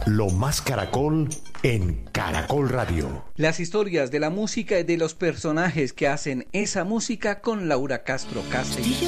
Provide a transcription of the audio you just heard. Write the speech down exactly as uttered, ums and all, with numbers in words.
Lo más Caracol en Caracol Radio. Las historias de la música y de los personajes que hacen esa música con Laura Castro Castellón.